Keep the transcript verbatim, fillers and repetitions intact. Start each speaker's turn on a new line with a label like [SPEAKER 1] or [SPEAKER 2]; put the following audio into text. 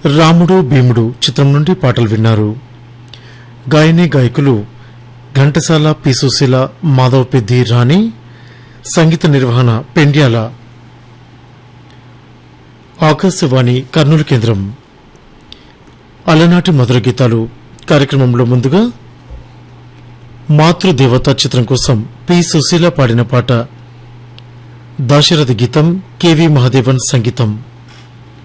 [SPEAKER 1] రాముడు భీముడు చిత్రం నుండి పాటలు విన్నారు. గాయని గాయకులు ఘంటసాల, పి సుశీల, మాధవ పెద్ది, రాణి. సంగీత నిర్వహణ పెండ్యాల. ఆకాశవాణి కర్నూలు కేంద్రం. అలనాటి మధుర గీతాలు కార్యక్రమంలో ముందుగా మాతృదేవత చిత్రం కోసం పి సుశీల పాడిన పాట. దాశరథి గీతం, కెవి మహాదేవన్ సంగీతం.